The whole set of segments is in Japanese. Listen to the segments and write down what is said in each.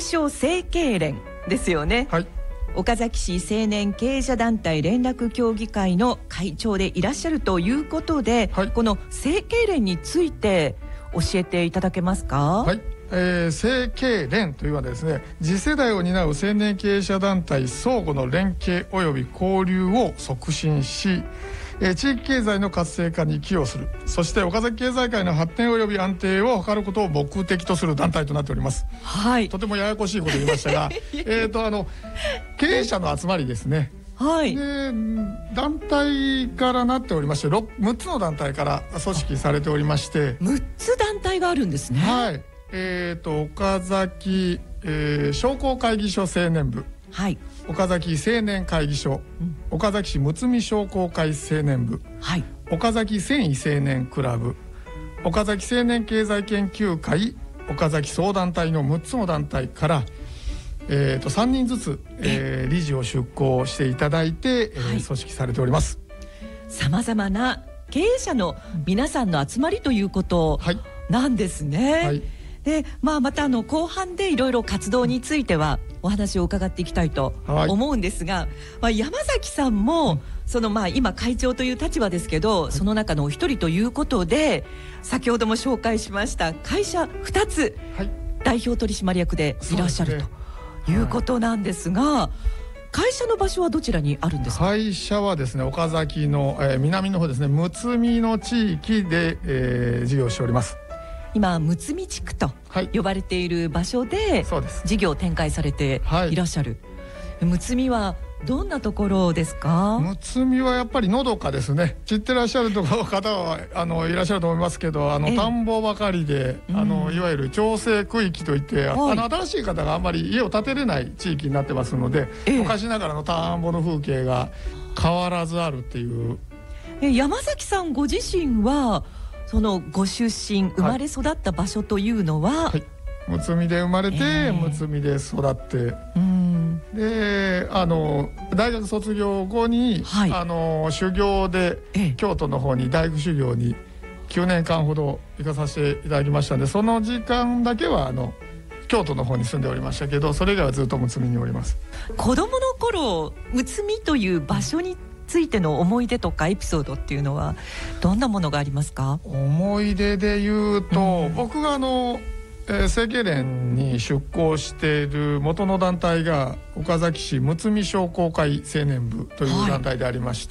称成経連ですよね。 はい、 岡崎市青年経営者団体連絡協議会の会長でいらっしゃるということで、 はい、 この成経連について教えていただけますか？ はい、成経連というのはですね、次世代を担う青年経営者団体相互の連携及び交流を促進し、地域経済の活性化に寄与する、そして岡崎経済界の発展及び安定を図ることを目的とする団体となっております。 はい、 とてもややこしいことを言いましたが経営者の集まりですね。 はい、 で団体からなっておりまして 6つの団体から組織されておりまして、 6つ団体があるんですね。 はい、岡崎、商工会議所青年部、 はい、 岡崎青年会議所、岡崎市むつみ商工会青年部、 はい、 岡崎繊維青年クラブ、岡崎青年経済研究会、岡崎相談隊の6つの団体から3人ずつ、理事を出向していただいて、組織されております。 さまざまな経営者の皆さんの集まりということなんですね。はい、でまた後半でいろいろ活動についてはお話を伺っていきたいと思うんですが、山崎さんも、その今会長という立場ですけど、その中のお一人ということで、先ほども紹介しました会社2つ、代表取締役でいらっしゃるということなんですが、会社の場所はどちらにあるんですか？ 会社はですね、岡崎の、南の方ですね、むつみの地域で、事業しております。 今むつみ地区と呼ばれている場所で事業を展開されていらっしゃる。むつみはどんなところですか？ むつみはやっぱりのどかですね。知ってらっしゃる方はいらっしゃると思いますけど、田んぼばかりで、いわゆる調整区域といって、新しい方があんまり家を建てれない地域になってますので、昔ながらの田んぼの風景が変わらずあるっていう。 山崎さんご自身はそのご出身、生まれ育った場所というのは、 むつみで生まれて、むつみで育って、で大学卒業後に、修行で、京都の方に大学修行に9年間ほど行かさせていただきましたので、その時間だけは京都の方に住んでおりましたけど、それ以外はずっとむつみにおります。 子供の頃、むつみという場所についての思い出とかエピソードっていうのはどんなものがありますか？ 思い出で言うと、僕が成経連に出向している元の団体が岡崎市むつみ商工会青年部という団体でありまして、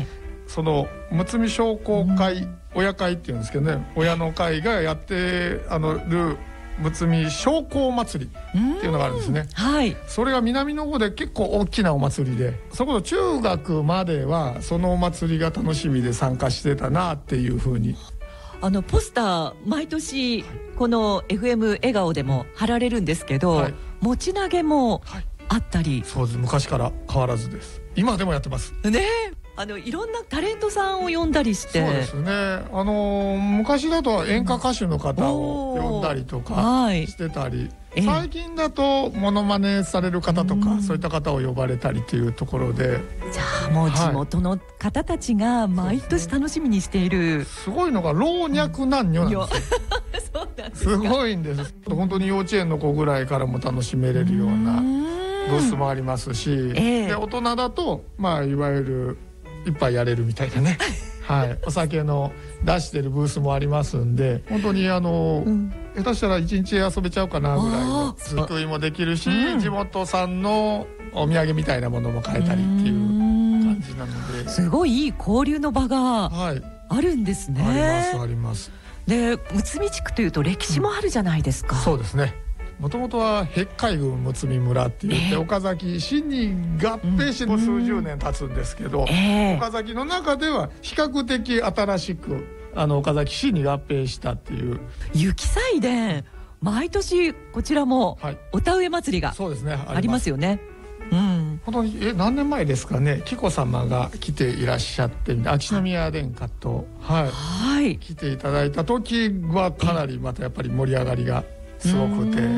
そのむつみ商工会、親会っていうんですけどね、親の会がやってるむつみ商工祭りっていうのがあるんですね。それが南の方で結構大きなお祭りで、そこの中学まではそのお祭りが楽しみで参加してたなっていうふうに。 ポスター毎年この FM 笑顔でも貼られるんですけど、持ち投げもあったり。 そうです、昔から変わらずです。今でもやってますね。いろんなタレントさんを呼んだりして。 そうですね、昔だと演歌歌手の方を呼んだりとかしてたり、最近だとモノマネされる方とか、そういった方を呼ばれたりというところで、 じゃあもう地元の方たちが毎年楽しみにしている。 すごいのが老若男女なんですよ。 そうなんですか。すごいんです。本当に幼稚園の子ぐらいからも楽しめれるようなブースもありますし、で大人だといわゆる一杯やれるみたいなねお酒の出してるブースもありますんで、本当に下手したら一日遊べちゃうかなぐらいの作りもできるし、地元産のお土産みたいなものも買えたりっていう感じなので、 すごいいい交流の場があるんですね。 あります。 でむつみ地区というと歴史もあるじゃないですか。 そうですね。もともとは碧海郡むつみ村って言って、岡崎市に合併してもう数十年経つんですけど、岡崎の中では比較的新しく岡崎市に合併したっていう。 雪祭殿、毎年こちらもお田植え祭りがありますよね。 本当に何年前ですかね、紀子様が来ていらっしゃって、秋篠宮殿下と来ていただいた時はかなりまたやっぱり盛り上がりがすごくて。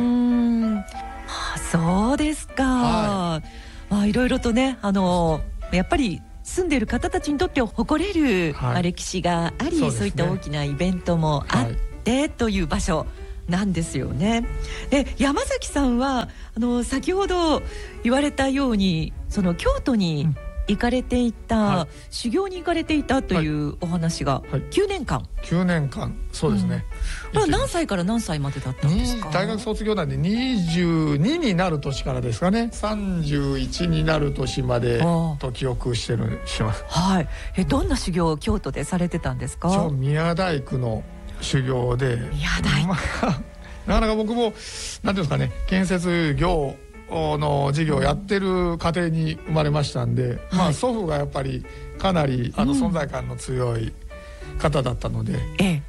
そうですか。いろいろとね、やっぱり住んでいる方たちにとって誇れる、歴史があり、そういった大きなイベントもあってという場所なんですよね。で山崎さんは先ほど言われたようにその京都に行かれていた、修行に行かれていたというお話が9年間、 9年間そうですね、 これは何歳から何歳までだったんですか？ 大学卒業なんで22になる年からですかね、31になる年までと記憶します。 はい。どんな修行を京都でされてたんですか？ 宮大工の修行で、 宮大工、 なかなか僕もなんていうんですかね、建設業の事業をやってる家庭に生まれましたんで、祖父がやっぱりかなり存在感の強い方だったので、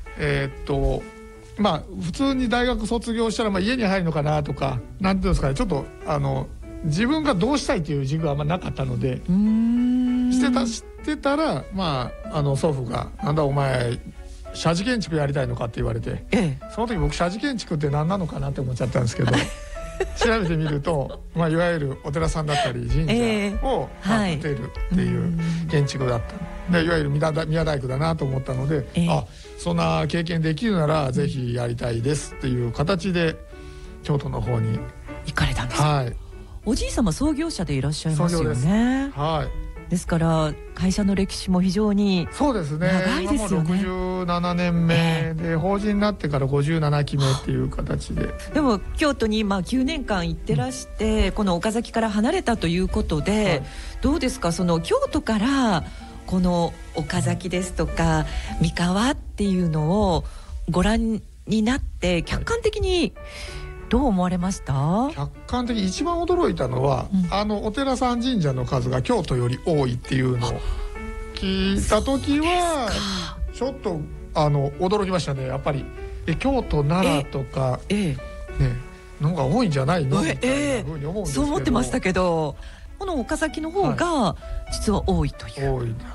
普通に大学卒業したら家に入るのかなとか、なんていうんですかね、ちょっと自分がどうしたいという自分はあんまなかったので、してたら祖父が「なんだお前社寺建築やりたいのか」って言われて、その時僕社寺建築って何なのかなって思っちゃったんですけど調べてみると、いわゆるお寺さんだったり神社を建てるっていう建築だったで、いわゆる宮大工だなと思ったので、そんな経験できるならぜひやりたいですっていう形で京都の方に行かれたんですか？おじい様創業者でいらっしゃいますよね。ですから会社の歴史も非常に長いですよね。 67年目で、法人になってから57期目っていう形で。 でも京都に9年間行ってらして、この岡崎から離れたということで、どうですか、その京都からこの岡崎ですとか三河っていうのをご覧になって客観的にどう思われました？ 客観的に一番驚いたのは、お寺さん神社の数が京都より多いっていうのを聞いた時はちょっと驚きましたね。やっぱり京都奈良とかのが多いんじゃないのみたいなふうに思うんですけど、 そう思ってましたけど、この岡崎の方が実は多いという。 多いんだ。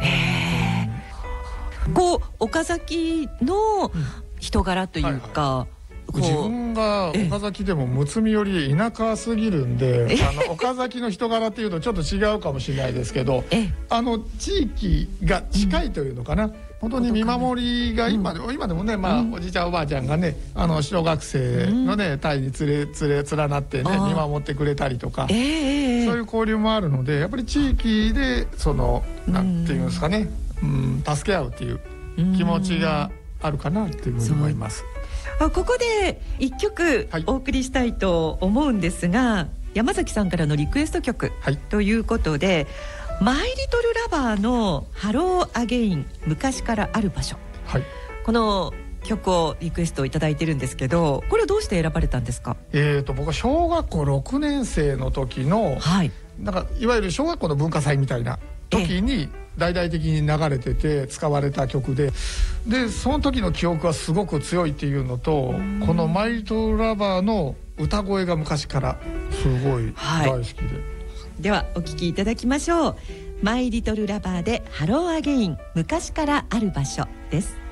岡崎の人柄というか、 自分が岡崎でも睦みより田舎すぎるんで、岡崎の人柄っていうとちょっと違うかもしれないですけど、地域が近いというのかな、本当に見守りが今でもね、おじいちゃんおばあちゃんがね小学生のね隊に連なってね見守ってくれたりとか、そういう交流もあるので、やっぱり地域でなんていうんですかね、助け合うっていう気持ちがあるかなっていうふうに思います。 ここで一曲お送りしたいと思うんですが、山崎さんからのリクエスト曲ということで、マイリトルラバーのハローアゲイン昔からある場所、この曲をリクエストいただいてるんですけど、これはどうして選ばれたんですか？ 僕は小学校6年生の時の、なんかいわゆる小学校の文化祭みたいな時に大々的に流れてて使われた曲で、その時の記憶はすごく強いっていうのと、このマイリトルラバーの歌声が昔からすごい大好きで、 ではお聴きいただきましょう。マイリトルラバーでハローアゲイン昔からある場所です。